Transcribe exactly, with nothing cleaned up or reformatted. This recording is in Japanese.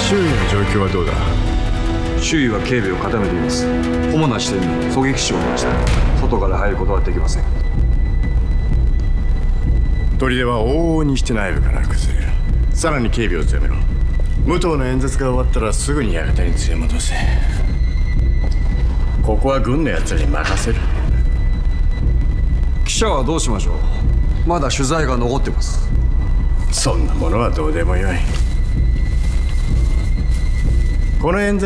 周囲の状況はどうだ？ 周囲は警備を固めています。主な支店に狙撃手を回して外から入ることはできません。 砦は往々にして内部から崩れる。さらに警備を強めろ。武藤の演説が終わったらすぐに館に連れ戻せ。ここは軍のやつらに任せる。 記者はどうしましょう？まだ取材が残ってます。 そんなものはどうでもよい。この演説